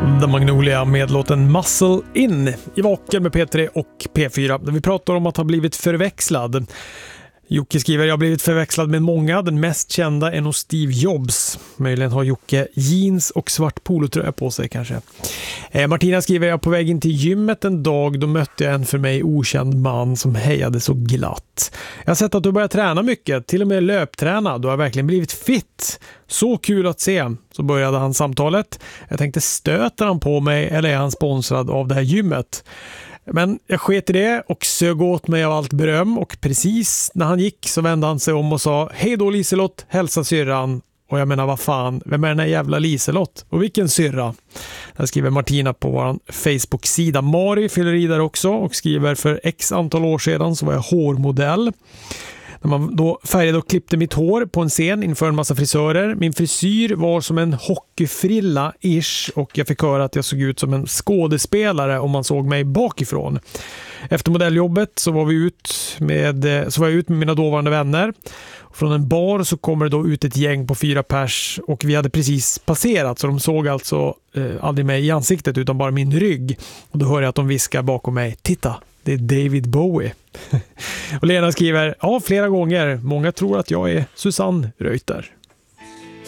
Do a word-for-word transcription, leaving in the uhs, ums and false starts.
The Magnolia med låten Muscle In i Vaken med P tre och P fyra, där vi pratar om att ha blivit förväxlad. Jocke skriver, jag har blivit förväxlad med många. Den mest kända är nog Steve Jobs. Möjligen har Jocke jeans och svart polotröja på sig kanske. Eh, Martina skriver, jag är på väg in till gymmet en dag. Då mötte jag en för mig okänd man som hejade så glatt. Jag har sett att du börjar träna mycket, till och med löpträna. Du har verkligen blivit fit. Så kul att se. Så började han samtalet. Jag tänkte, stöter han på mig eller är han sponsrad av det här gymmet? Men jag sket i det och sög åt mig av allt beröm, och precis när han gick så vände han sig om och sa, hej då Liselott, hälsa syrran. Och jag menar, vad fan, vem är den här jävla Liselott? Och vilken syrra? Där skriver Martina på vår Facebook-sida. Mari fyller i där också och skriver, för x antal år sedan så var jag hårmodell. När man då färgade och klippte mitt hår på en scen inför en massa frisörer. Min frisyr var som en hockeyfrilla-ish, och jag fick höra att jag såg ut som en skådespelare om man såg mig bakifrån. Efter modelljobbet så var, vi ut med, så var jag ut med mina dåvarande vänner. Från en bar så kommer det då ut ett gäng på fyra pers, och vi hade precis passerat, så de såg alltså eh, aldrig mig i ansiktet utan bara min rygg. Och då hör jag att de viskar bakom mig, titta, det är David Bowie. Och Lena skriver, ja, flera gånger. Många tror att jag är Susanne Reuter.